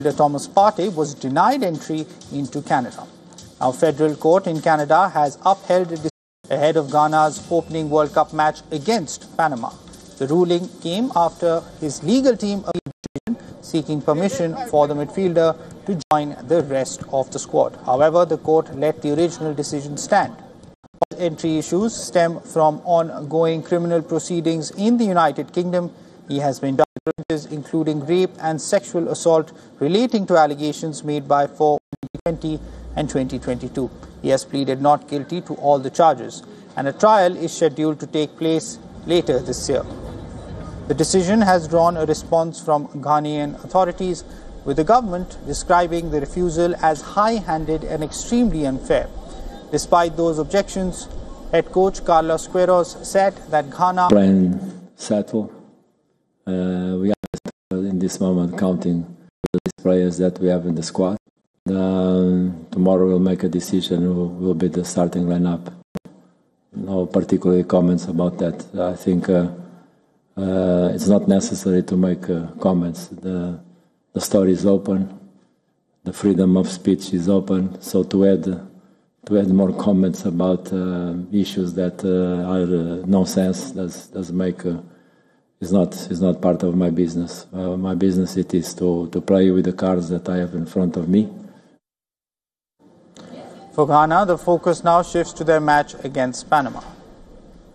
Thomas Partey was denied entry into Canada. Now, federal court in Canada has upheld a decision ahead of Ghana's opening World Cup match against Panama. The ruling came after his legal team seeking permission for the midfielder to join the rest of the squad. However, the court let the original decision stand. Entry issues stem from ongoing criminal proceedings in the United Kingdom. He has been charged including rape and sexual assault relating to allegations made by 2020 and 2022. He has pleaded not guilty to all the charges, and a trial is scheduled to take place later this year. The decision has drawn a response from Ghanaian authorities, with the government describing the refusal as high-handed and extremely unfair. Despite those objections, head coach Carlos Queiroz said that Ghana playing settle. We are in this moment counting the players that we have in the squad. Tomorrow we'll make a decision who will be the starting lineup. No particular comments about that. I think it's not necessary to make comments. The story is open. The freedom of speech is open. So to add more comments about issues that are nonsense does make is not part of my business. My business it is to play with the cards that I have in front of me. For Ghana, the focus now shifts to their match against Panama.